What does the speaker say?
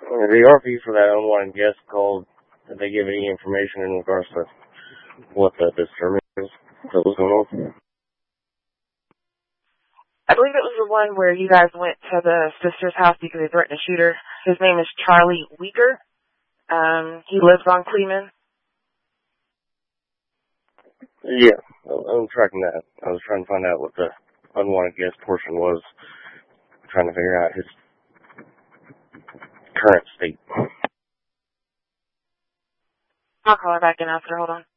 The RP for that unwanted guest called. Did they give any information in regards to what the disturbance is that was going on? I believe it was the one where you guys went to the sister's house because they threatened to shoot her. His name is Charlie Weaker. He lives on Cleveland. Yeah, I'm tracking that. I was trying to find out what the unwanted guest portion was. Trying to figure out his current state. I'll call her back in after. Hold on.